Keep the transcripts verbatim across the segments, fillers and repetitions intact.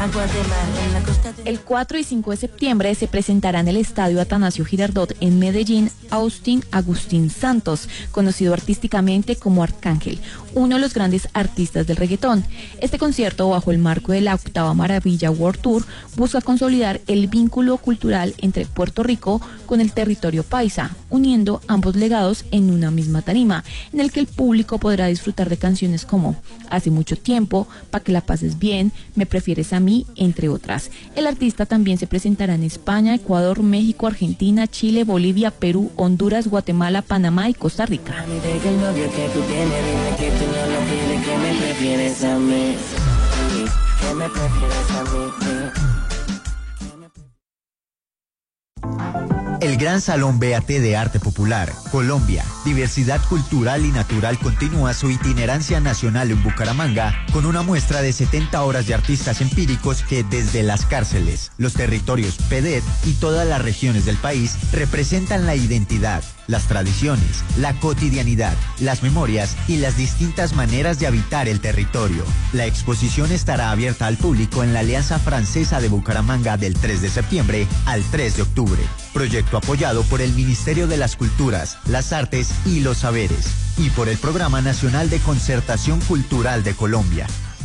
El cuatro y cinco de septiembre se presentará en el Estadio Atanasio Girardot en Medellín Austin Agustín Santos, conocido artísticamente como Arcángel, uno de los grandes artistas del reggaetón. Este concierto, bajo el marco de la Octava Maravilla World Tour, busca consolidar el vínculo cultural entre Puerto Rico con el territorio paisa, uniendo ambos legados en una misma tarima, en el que el público podrá disfrutar de canciones como Hace mucho tiempo, Pa' que la pases bien, Me prefieres a mí, entre otras. El artista también se presentará en España, Ecuador, México, Argentina, Chile, Bolivia, Perú, Honduras, Guatemala, Panamá y Costa Rica. El Gran Salón B A T de Arte Popular, Colombia, Diversidad Cultural y Natural continúa su itinerancia nacional en Bucaramanga con una muestra de setenta horas de artistas empíricos que desde las cárceles, los territorios P E D E T y todas las regiones del país representan la identidad, las tradiciones, la cotidianidad, las memorias y las distintas maneras de habitar el territorio. La exposición estará abierta al público en la Alianza Francesa de Bucaramanga del tres de septiembre al tres de octubre. Proyecto apoyado por el Ministerio de las Culturas, las Artes y los Saberes y por el Programa Nacional de Concertación Cultural de Colombia.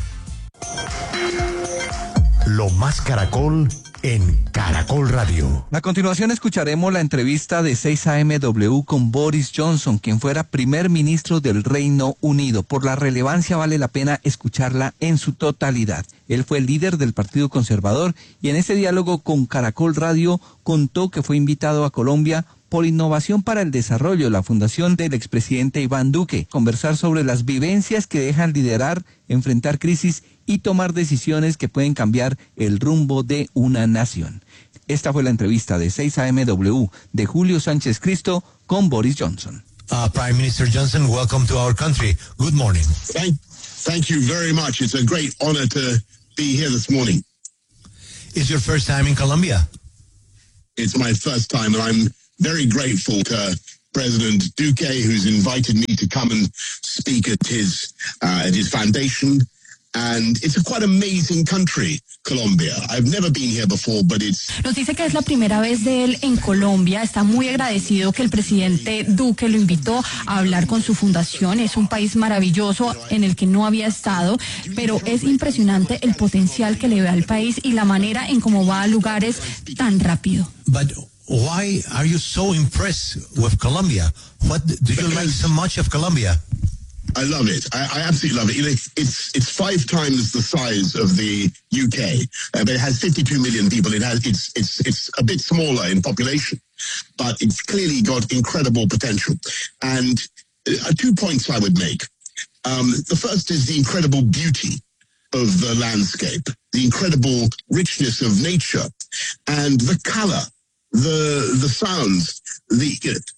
Lo más Caracol en Caracol Radio. A continuación escucharemos la entrevista de seis A M W con Boris Johnson, quien fuera primer ministro del Reino Unido. Por la relevancia vale la pena escucharla en su totalidad. Él fue el líder del Partido Conservador y en este diálogo con Caracol Radio contó que fue invitado a Colombia por Innovación para el Desarrollo, la fundación del expresidente Iván Duque, conversar sobre las vivencias que dejan liderar, enfrentar crisis y tomar decisiones que pueden cambiar el rumbo de una nación. Esta fue la entrevista de seis A M W de Julio Sánchez Cristo con Boris Johnson. Uh, Prime Minister Johnson, welcome to our country. Good morning. Thank, thank you very much. It's a great honor to be here this morning. It's your first time in Colombia? It's my first time, and I'm very grateful to President Duque, who's invited me to come and speak at his uh, at his foundation. And it's a quite amazing country, Colombia. I've never been here before, but it's... Nos dice que es la primera vez de él en Colombia. Está muy agradecido que el presidente Duque lo invitó a hablar con su fundación. Es un país maravilloso en el que no había estado, pero es impresionante el potencial que le ve al país y la manera en cómo va a lugares tan rápido. But why are you so impressed with Colombia? What do you like so much of Colombia? I love it. I, I absolutely love it. You know, it's it's five times the size of the U K, uh, but it has fifty-two million people. It has it's it's it's a bit smaller in population, but it's clearly got incredible potential. And uh, two points I would make. Um, the first is the incredible beauty of the landscape, the incredible richness of nature, and the color, the the sounds. The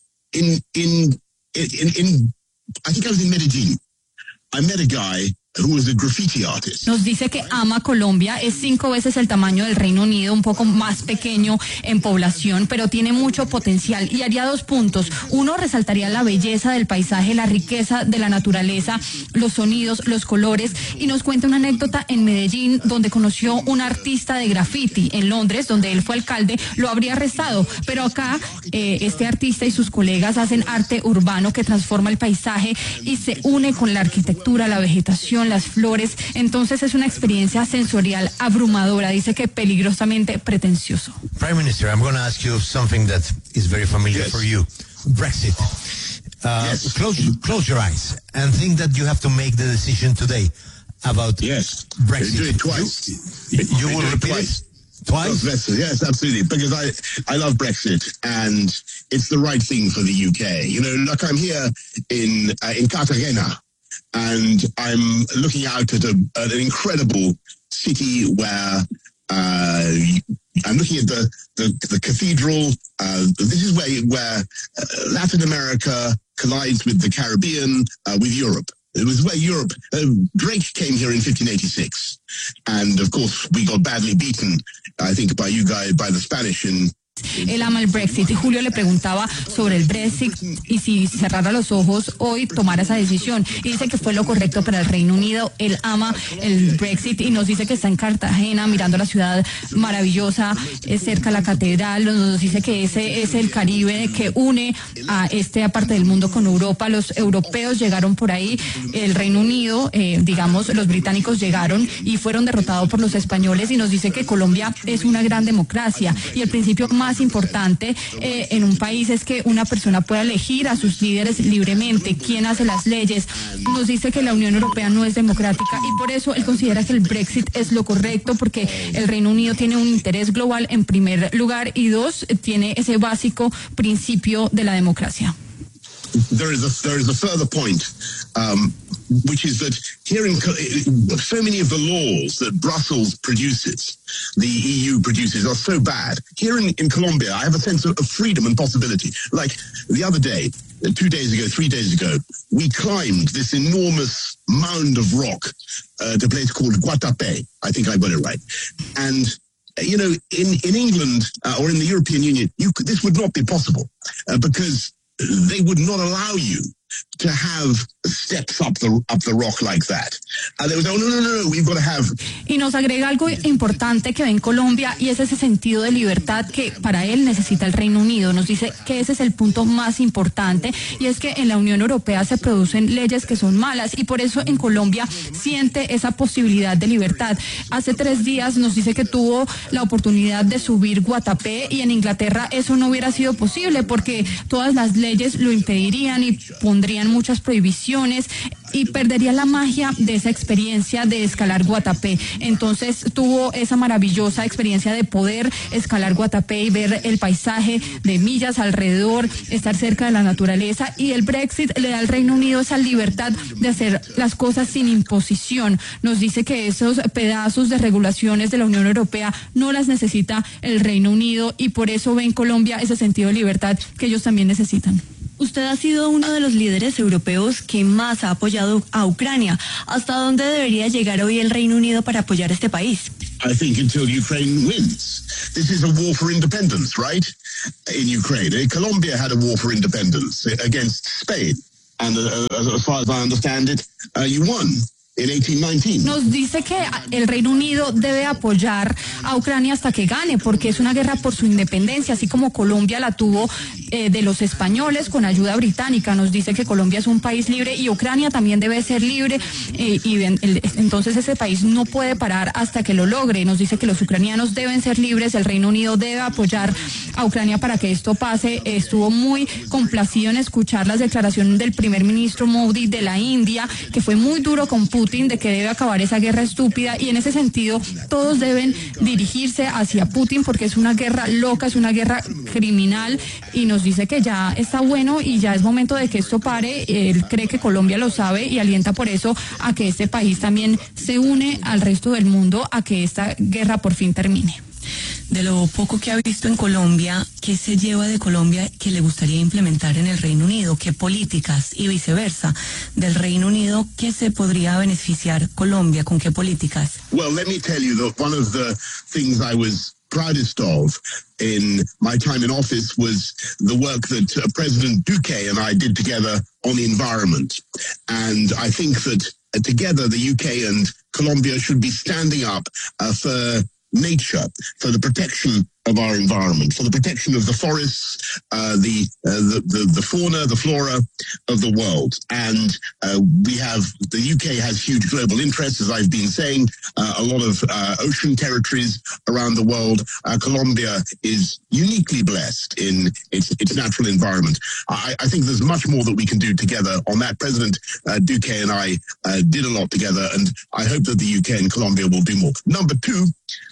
in in in in. I think I was in Medellín. I met a guy who was a graffiti artist. Nos dice que ama Colombia, es cinco veces el tamaño del Reino Unido, un poco más pequeño en población, pero tiene mucho potencial y haría dos puntos. Uno, resaltaría la belleza del paisaje, la riqueza de la naturaleza, los sonidos, los colores, y nos cuenta una anécdota en Medellín donde conoció un artista de graffiti en Londres, donde él fue alcalde, lo habría arrestado, pero acá eh, este artista y sus colegas hacen arte urbano que transforma el paisaje y se une con la arquitectura, la vegetación, las flores. Entonces es una experiencia sensorial abrumadora, dice que peligrosamente pretencioso. Prime Minister, I'm going to ask you something that is very familiar Yes. for you. Brexit. Uh, Yes. Close, close your eyes and think that you have to make the decision today about Yes. Brexit. Do it twice. You, you They will do it repeat twice. it twice? Yes, yes, absolutely. Because I, I love Brexit, and it's the right thing for the U K. You know, like I'm here in uh, in Cartagena, and I'm looking out at, a, at an incredible city where uh, I'm looking at the the, the cathedral. Uh, this is where where uh, Latin America collides with the Caribbean, uh, with Europe. It was where Europe, uh, Drake came here in fifteen eighty-six. And of course, we got badly beaten, I think, by you guys, by the Spanish in Él ama el Brexit y Julio le preguntaba sobre el Brexit y si cerrara los ojos hoy tomara esa decisión. Y dice que fue lo correcto para el Reino Unido. Él ama el Brexit y nos dice que está en Cartagena mirando la ciudad maravillosa, es cerca a la catedral. Nos dice que ese es el Caribe que une a esta parte del mundo con Europa. Los europeos llegaron por ahí, el Reino Unido, eh, digamos, los británicos llegaron y fueron derrotados por los españoles, y nos dice que Colombia es una gran democracia y el principio más importante eh, en un país es que una persona pueda elegir a sus líderes libremente, quién hace las leyes. Nos dice que la Unión Europea no es democrática y por eso él considera que el Brexit es lo correcto, porque el Reino Unido tiene un interés global en primer lugar y dos, tiene ese básico principio de la democracia. There is a there is a further point, um, which is that here in so many of the laws that Brussels produces, the E U produces, are so bad. Here in, in Colombia, I have a sense of, of freedom and possibility. Like the other day, two days ago, three days ago, we climbed this enormous mound of rock uh, at a place called Guatapé. I think I got it right. And you know, in in England uh, or in the European Union, you could, this would not be possible uh, because they would not allow you to have steps up the up the rock like that. And they would say, oh, no, no, no, no, we've got to have... Y nos agrega algo importante que ve en Colombia, y es ese sentido de libertad que para él necesita el Reino Unido. Nos dice que ese es el punto más importante, y es que en la Unión Europea se producen leyes que son malas, y por eso en Colombia siente esa posibilidad de libertad. Hace tres días nos dice que tuvo la oportunidad de subir Guatapé, y en Inglaterra eso no hubiera sido posible porque todas las leyes lo impedirían y pondrían muchas prohibiciones y perdería la magia de esa experiencia de escalar Guatapé. Entonces tuvo esa maravillosa experiencia de poder escalar Guatapé y ver el paisaje de millas alrededor, estar cerca de la naturaleza, y el Brexit le da al Reino Unido esa libertad de hacer las cosas sin imposición. Nos dice que esos pedazos de regulaciones de la Unión Europea no las necesita el Reino Unido, y por eso ve en Colombia ese sentido de libertad que ellos también necesitan. Usted ha sido uno de los líderes europeos que más ha apoyado a Ucrania. ¿Hasta dónde debería llegar hoy el Reino Unido para apoyar a este país? I think until Ukraine wins. This is a war for independence, right? In Ukraine. Colombia had a war for independence against Spain. And uh, as far as I understand it, uh, you won. Nos dice que el Reino Unido debe apoyar a Ucrania hasta que gane, porque es una guerra por su independencia, así como Colombia la tuvo eh, de los españoles con ayuda británica. Nos dice que Colombia es un país libre y Ucrania también debe ser libre, eh, y el, entonces ese país no puede parar hasta que lo logre. Nos dice que los ucranianos deben ser libres, el Reino Unido debe apoyar a Ucrania para que esto pase. Estuvo muy complacido en escuchar las declaraciones del primer ministro Modi de la India, que fue muy duro con Putin, de que debe acabar esa guerra estúpida, y en ese sentido todos deben dirigirse hacia Putin porque es una guerra loca, es una guerra criminal, y nos dice que ya está bueno y ya es momento de que esto pare. Él cree que Colombia lo sabe y alienta por eso a que este país también se une al resto del mundo a que esta guerra por fin termine. De lo poco que ha visto en Colombia, ¿qué se lleva de Colombia que le gustaría implementar en el Reino Unido? ¿Qué políticas? Y viceversa, del Reino Unido, ¿qué se podría beneficiar Colombia? ¿Con qué políticas? Well, let me tell you that one of the things I was proudest of in my time in office was the work that uh, President Duque and I did together on the environment. And I think that uh, together the U K and Colombia should be standing up uh, for nature, for the protection of our environment, for the protection of the forests, uh, the, uh, the the the fauna, the flora of the world. And uh, we have, the U K has huge global interests, as I've been saying, uh, a lot of uh, ocean territories around the world. Uh, Colombia is uniquely blessed in its its natural environment. I, I think there's much more that we can do together on that. President uh, Duque and I uh, did a lot together, and I hope that the U K and Colombia will do more. Number two,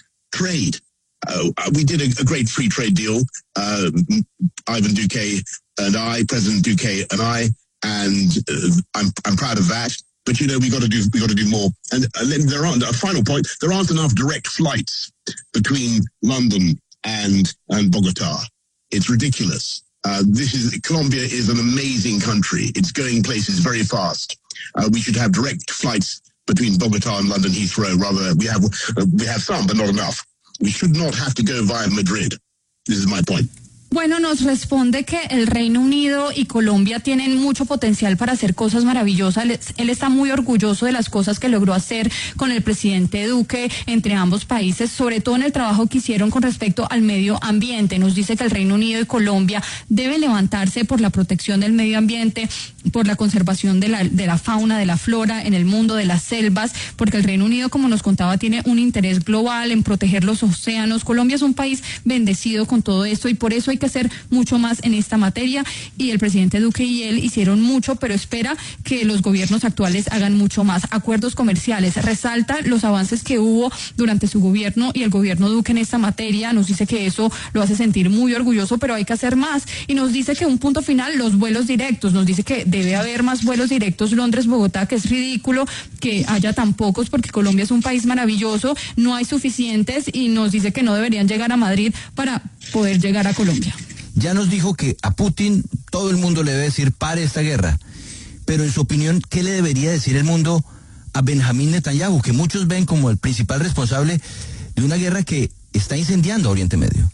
trade. Uh, we did a, a great free trade deal, uh, Ivan Duque and I, President Duque and I, and uh, I'm I'm proud of that. But you know, we got to do we got to do more. And uh, then there aren't a final point. There aren't enough direct flights between London and and Bogota. It's ridiculous. Uh, this is Colombia is an amazing country. It's going places very fast. Uh, we should have direct flights between Bogota and London Heathrow. Rather, we have uh, we have some, but not enough. We should not have to go via Madrid. This is my point. Bueno, nos responde que el Reino Unido y Colombia tienen mucho potencial para hacer cosas maravillosas. Él, él está muy orgulloso de las cosas que logró hacer con el presidente Duque entre ambos países, sobre todo en el trabajo que hicieron con respecto al medio ambiente. Nos dice que el Reino Unido y Colombia deben levantarse por la protección del medio ambiente, por la conservación de la, de la fauna, de la flora en el mundo, de las selvas, porque el Reino Unido, como nos contaba, tiene un interés global en proteger los océanos. Colombia es un país bendecido con todo esto y por eso hay que hacer mucho más en esta materia, y el presidente Duque y él hicieron mucho, pero espera que los gobiernos actuales hagan mucho más. Acuerdos comerciales, resalta los avances que hubo durante su gobierno y el gobierno Duque en esta materia. Nos dice que eso lo hace sentir muy orgulloso, pero hay que hacer más, y nos dice que un punto final, los vuelos directos. Nos dice que debe haber más vuelos directos Londres-Bogotá, que es ridículo que haya tan pocos, porque Colombia es un país maravilloso, no hay suficientes, y nos dice que no deberían llegar a Madrid para poder llegar a Colombia. Ya nos dijo que a Putin todo el mundo le debe decir pare esta guerra, pero en su opinión, ¿qué le debería decir el mundo a Benjamín Netanyahu, que muchos ven como el principal responsable de una guerra que está incendiando Oriente Medio?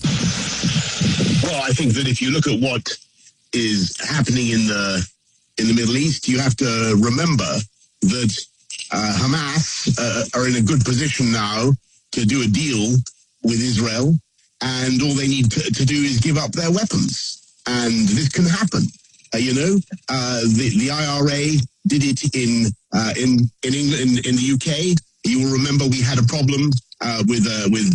Well, I think that if you look at what is happening in the in the Middle East, you have to remember that uh, Hamas uh, are in a good position now to do a deal with Israel. And all they need to, to do is give up their weapons. And this can happen. Uh, you know, uh, the, the I R A did it in uh, in in England, in, in the U K. You will remember we had a problem uh, with uh, with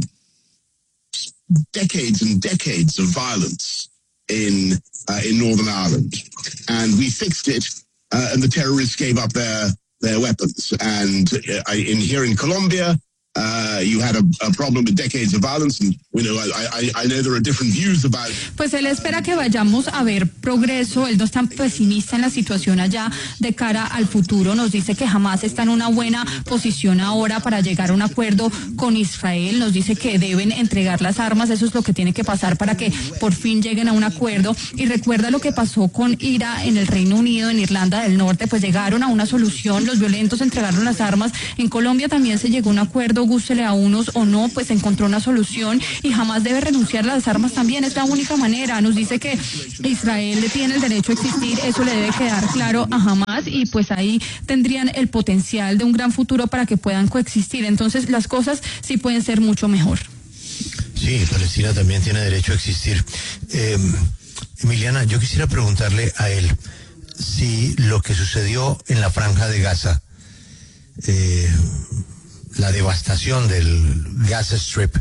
decades and decades of violence in uh, in Northern Ireland, and we fixed it. Uh, and the terrorists gave up their their weapons. And uh, in here in Colombia, Uh, you had a, a problem with decades of violence, and you know, I, I, I know there are different views about. Pues él espera que vayamos a ver progreso. Él no es tan pesimista en la situación allá de cara al futuro. Nos dice que jamás está en una buena posición ahora para llegar a un acuerdo con Israel. Nos dice que deben entregar las armas. Eso es lo que tiene que pasar para que por fin lleguen a un acuerdo. Y recuerda lo que pasó con IRA en el Reino Unido, en Irlanda del Norte. Pues llegaron a una solución. Los violentos entregaron las armas. En Colombia también se llegó a un acuerdo, gústele a unos o no, pues encontró una solución, y jamás debe renunciar a las armas también. Es la única manera. Nos dice que Israel tiene el derecho a existir, eso le debe quedar claro a Hamas, y pues ahí tendrían el potencial de un gran futuro para que puedan coexistir. Entonces las cosas sí pueden ser mucho mejor. Sí, Palestina también tiene derecho a existir. Eh, Emiliana, yo quisiera preguntarle a él si lo que sucedió en la Franja de Gaza, eh, la devastación del Gaza Strip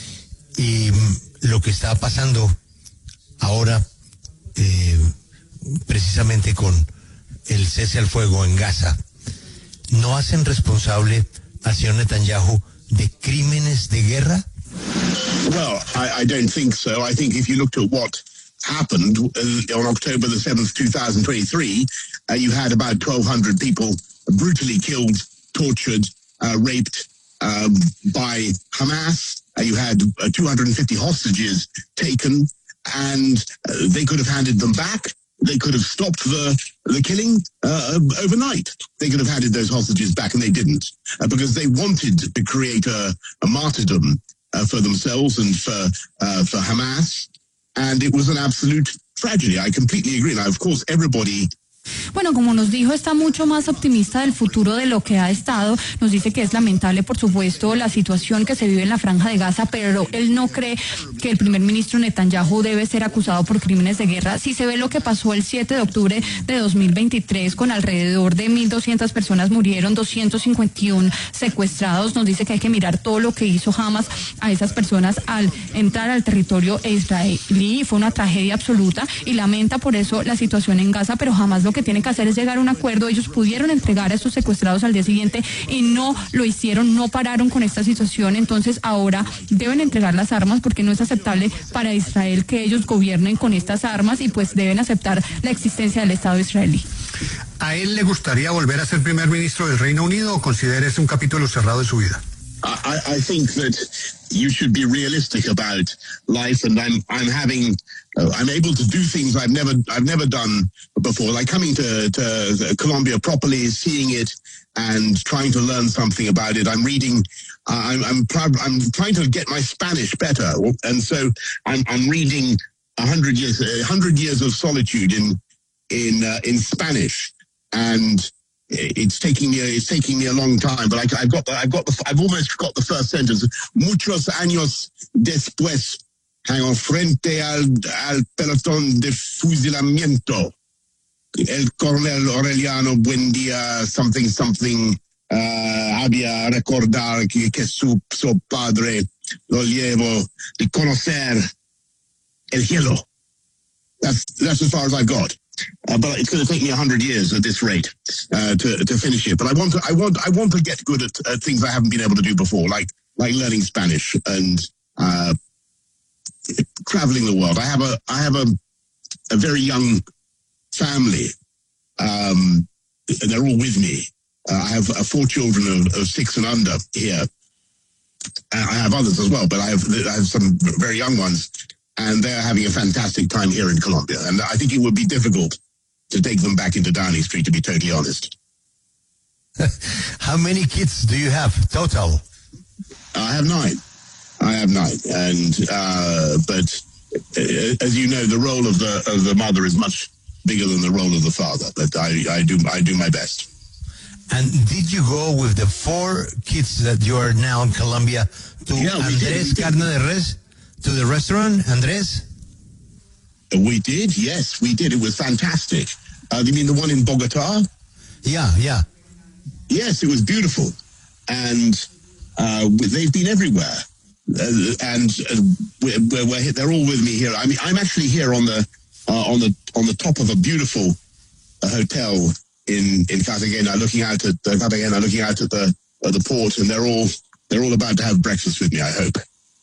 y lo que está pasando ahora eh, precisamente con el cese al fuego en Gaza, ¿no hacen responsable al señor Netanyahu de crímenes de guerra? Well, I, I don't think so. I think if you looked at what happened uh, on October the seventh, two thousand twenty-three, uh, you had about twelve hundred people brutally killed, tortured, Uh, raped um, by Hamas. Uh, you had uh, two hundred fifty hostages taken, and uh, they could have handed them back. They could have stopped the the killing uh, overnight. They could have handed those hostages back, and they didn't, uh, because they wanted to create a, a martyrdom uh, for themselves and for uh, for Hamas, and it was an absolute tragedy. I completely agree. Now, of course, everybody. Bueno, como nos dijo, está mucho más optimista del futuro de lo que ha estado. Nos dice que es lamentable, por supuesto, la situación que se vive en la Franja de Gaza, pero él no cree que el primer ministro Netanyahu debe ser acusado por crímenes de guerra. Si se ve lo que pasó el siete de octubre de dos mil veintitrés, con alrededor de mil doscientas personas murieron, doscientos cincuenta y uno secuestrados, nos dice que hay que mirar todo lo que hizo Hamas a esas personas al entrar al territorio israelí. Fue una tragedia absoluta, y lamenta por eso la situación en Gaza, pero jamás lo que tienen que hacer es llegar a un acuerdo. Ellos pudieron entregar a estos secuestrados al día siguiente y no lo hicieron, no pararon con esta situación. Entonces ahora deben entregar las armas, porque no es aceptable para Israel que ellos gobiernen con estas armas, y pues deben aceptar la existencia del Estado israelí. ¿A él le gustaría volver a ser primer ministro del Reino Unido o considera ese un capítulo cerrado de su vida? I, I think that you should be realistic about life, and I'm I'm having uh, I'm able to do things I've never I've never done before, like coming to to Colombia properly, seeing it, and trying to learn something about it. I'm reading. Uh, I'm I'm proud. I'm trying to get my Spanish better, and so I'm I'm reading a hundred years a hundred years of solitude in in uh, in Spanish, and it's taking me it's taking me a long time, but I, I've got the, I've got the, I've almost got the first sentence. Muchos años después, hago frente al al pelotón de fusilamiento. El coronel Aureliano Buendía something something uh, había recordar que, que su, su padre lo llevó de conocer el cielo. That's that's as far as I've got. Uh, but it's going to take me a hundred years at this rate uh, to to finish it. But I want to I want I want to get good at, at things I haven't been able to do before, like like learning Spanish and uh, traveling the world. I have a I have a a very young family. Um, they're all with me. Uh, I have uh, four children of, of six and under here. I have others as well, but I have I have some very young ones. And they're having a fantastic time here in Colombia. And I think it would be difficult to take them back into Downing Street, to be totally honest. How many kids do you have total? I have nine. I have nine. And, uh, but uh, as you know, the role of the, of the mother is much bigger than the role of the father. But I, I do, I do my best. And did you go with the four kids that you are now in Colombia to yeah, Andrés Carne de Res? To the restaurant, Andrés? We did, yes, we did. It was fantastic. Uh, you mean the one in Bogota? Yeah, yeah. Yes, it was beautiful. And uh, they've been everywhere. Uh, and uh, we're, we're, they're all with me here. I mean, I'm actually here on the uh, on the on the top of a beautiful uh, hotel in in Cartagena, looking out at uh, Cartagena, looking out at the at the port, and they're all they're all about to have breakfast with me, I hope.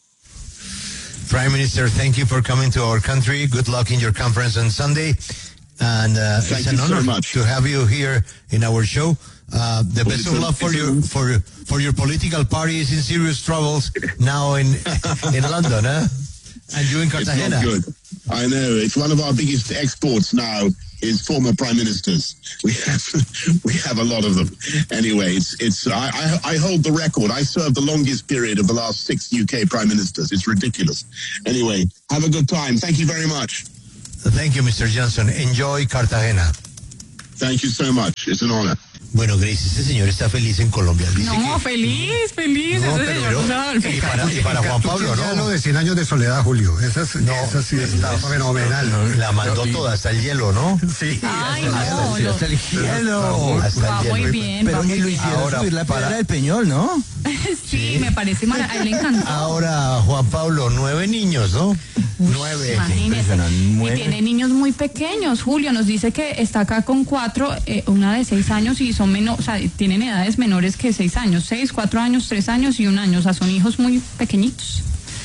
Prime Minister, thank you for coming to our country. Good luck in your conference on Sunday. And uh, thank it's an you honor so much to have you here in our show. Uh, the well, best of luck for your for for your political party is in serious troubles now in in London, huh? And you in Cartagena. It's not good. I know. It's one of our biggest exports now is former prime ministers. We have we have a lot of them. Anyway, it's it's I, I I hold the record. I served the longest period of the last six U K prime ministers. It's ridiculous. Anyway, have a good time. Thank you very much. Thank you, Mister Johnson. Enjoy Cartagena. Thank you so much. It's an honor. Bueno, Grace, este señor está feliz en Colombia. Dice no, que... feliz, feliz. No, ese pero, señor, pero, y para, y para Juan Pablo, ¿no? ¿no? de cien años de soledad, Julio. Esa, es, no, esa sí está fenomenal. La mandó pero, toda hasta el hielo, ¿no? Sí. Ay, hasta, no, hasta, hasta el hielo. Hasta va el muy hielo. bien. Pero va ni muy lo bien. hicieron Ahora, subir la piedra para... del Peñol, ¿no? sí, sí, me parece maravilloso. A él le encantó. Ahora, Juan Pablo, nueve niños, ¿no? Uy, nueve. Imagínese. Y tiene niños muy pequeños. Julio nos dice que está acá con cuatro, eh, una de seis años y son menos, o sea, tienen edades menores que seis años, seis, cuatro años, tres años y un año, o sea, son hijos muy pequeñitos.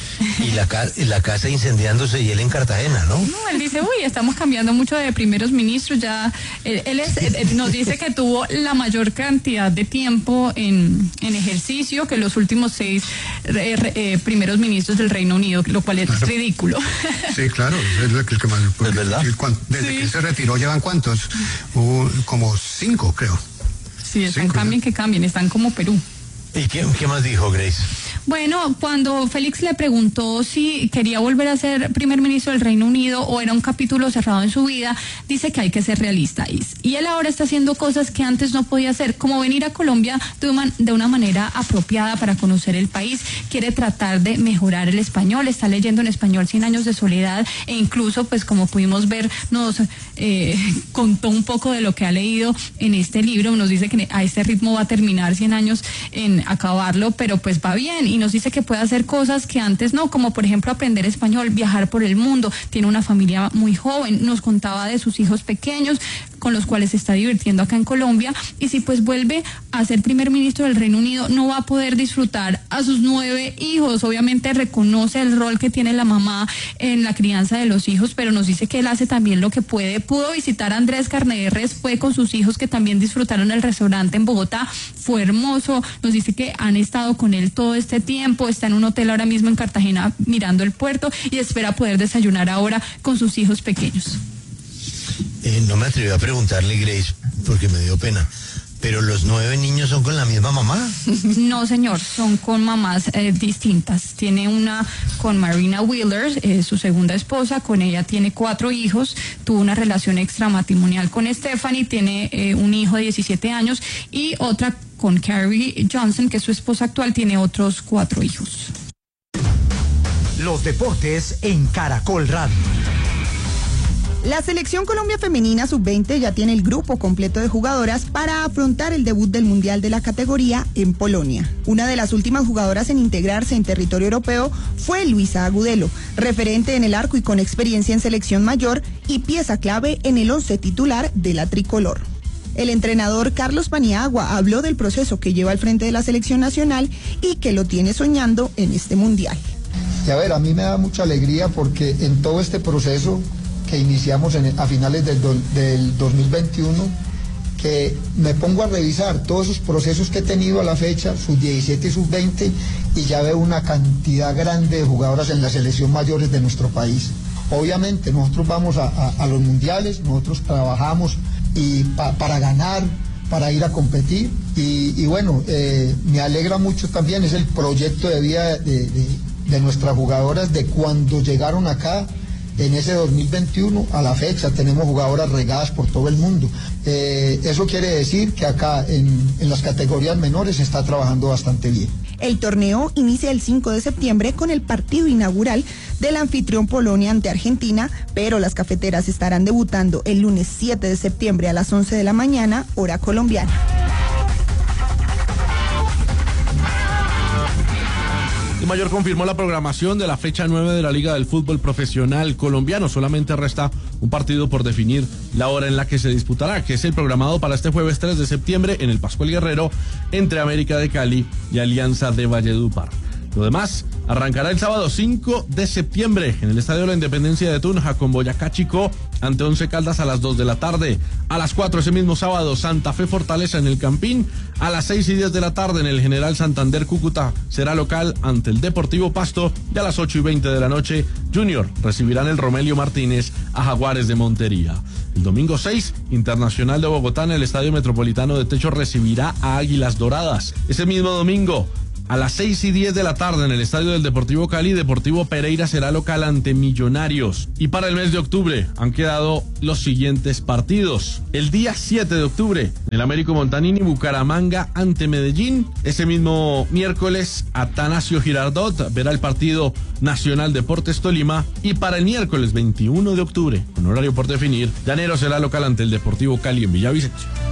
Y la, ca la casa incendiándose y él en Cartagena, ¿no? No, él dice, uy, estamos cambiando mucho de primeros ministros, ya, él, él, es, él nos dice que tuvo la mayor cantidad de tiempo en, en ejercicio que los últimos seis eh, eh, primeros ministros del Reino Unido, lo cual es claro. ridículo. Sí, claro, es lo que, el que más, ¿Es verdad? Desde sí. que se retiró llevan cuántos, uh, como cinco, creo. Sí, están cinco, cambien que cambien, están como Perú. ¿Y qué, qué más dijo Grace? Bueno, cuando Félix le preguntó si quería volver a ser primer ministro del Reino Unido o era un capítulo cerrado en su vida, dice que hay que ser realista. Y él ahora está haciendo cosas que antes no podía hacer, como venir a Colombia de una, de una manera apropiada para conocer el país. Quiere tratar de mejorar el español, está leyendo en español Cien años de soledad e incluso, pues como pudimos ver, nos eh, contó un poco de lo que ha leído en este libro. Nos dice que a este ritmo va a terminar cien años en acabarlo, pero pues va bien. Y nos dice que puede hacer cosas que antes no, como por ejemplo aprender español, viajar por el mundo. Tiene una familia muy joven, nos contaba de sus hijos pequeños, con los cuales se está divirtiendo acá en Colombia, y si pues vuelve a ser primer ministro del Reino Unido, no va a poder disfrutar a sus nueve hijos. Obviamente reconoce el rol que tiene la mamá en la crianza de los hijos, pero nos dice que él hace también lo que puede. Pudo visitar a Andrés Carnedes, fue con sus hijos que también disfrutaron el restaurante en Bogotá, fue hermoso, nos dice que han estado con él todo este tiempo, está en un hotel ahora mismo en Cartagena mirando el puerto y espera poder desayunar ahora con sus hijos pequeños. Eh, no me atreví a preguntarle, Grace, porque me dio pena, pero los nueve niños son con la misma mamá. No, señor, son con mamás eh, distintas. Tiene una con Marina Wheeler, eh, su segunda esposa, con ella tiene cuatro hijos, tuvo una relación extramatrimonial con Stephanie, tiene eh, un hijo de diecisiete años, y otra con Carrie Johnson, que es su esposa actual, tiene otros cuatro hijos. Los deportes en Caracol Radio. La selección Colombia femenina sub veinte ya tiene el grupo completo de jugadoras para afrontar el debut del Mundial de la categoría en Polonia. Una de las últimas jugadoras en integrarse en territorio europeo fue Luisa Agudelo, referente en el arco y con experiencia en selección mayor y pieza clave en el once titular de la tricolor. El entrenador Carlos Paniagua habló del proceso que lleva al frente de la selección nacional y que lo tiene soñando en este Mundial. Y a ver, a mí me da mucha alegría porque en todo este proceso que iniciamos en, a finales del, do, del dos mil veintiuno, que me pongo a revisar todos esos procesos que he tenido a la fecha, sub diecisiete y sub veinte, y ya veo una cantidad grande de jugadoras en la selección mayores de nuestro país. Obviamente nosotros vamos a, a, a los mundiales, nosotros trabajamos y pa, para ganar, para ir a competir, y, y bueno, eh, me alegra mucho también, es el proyecto de vida de, de, de nuestras jugadoras, de cuando llegaron acá, en ese dos mil veintiuno, a la fecha, tenemos jugadoras regadas por todo el mundo. Eh, eso quiere decir que acá, en, en las categorías menores, se está trabajando bastante bien. El torneo inicia el cinco de septiembre con el partido inaugural del anfitrión Polonia ante Argentina, pero las cafeteras estarán debutando el lunes siete de septiembre a las once de la mañana, hora colombiana. Mayor confirmó la programación de la fecha nueve de la Liga del Fútbol Profesional Colombiano. Solamente resta un partido por definir la hora en la que se disputará, que es el programado para este jueves tres de septiembre en el Pascual Guerrero entre América de Cali y Alianza de Valledupar. Lo demás arrancará el sábado cinco de septiembre en el Estadio de la Independencia de Tunja con Boyacá Chico ante Once Caldas a las dos de la tarde. A las cuatro ese mismo sábado Santa Fe Fortaleza en el Campín. A las seis y diez de la tarde en el General Santander Cúcuta será local ante el Deportivo Pasto, y a las ocho y veinte de la noche Junior recibirán el Romelio Martínez a Jaguares de Montería. El domingo seis, Internacional de Bogotá en el Estadio Metropolitano de Techo recibirá a Águilas Doradas. Ese mismo domingo, a las seis y diez de la tarde en el Estadio del Deportivo Cali, Deportivo Pereira será local ante Millonarios. Y para el mes de octubre han quedado los siguientes partidos. El día siete de octubre, el Américo Montanini Bucaramanga ante Medellín. Ese mismo miércoles, Atanasio Girardot verá el partido Nacional Deportes Tolima. Y para el miércoles veintiuno de octubre, con horario por definir, Llanero será local ante el Deportivo Cali en Villavicencio.